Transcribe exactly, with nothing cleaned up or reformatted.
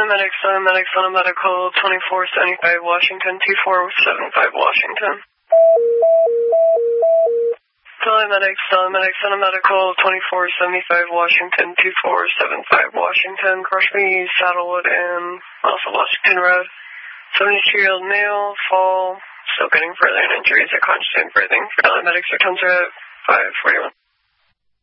Telemedics, Telemedics, Telemedical, twenty-four seventy-five Washington, two four seven five Washington. Telemedics, Telemedics, Telemedical, twenty-four seventy-five Washington, two four seven five Washington, Crosby, Saddlewood, and also Washington Road. seventy-two-year-old male, fall, still getting further injuries at conscious and breathing. For Telemedics, returns are at five forty-one.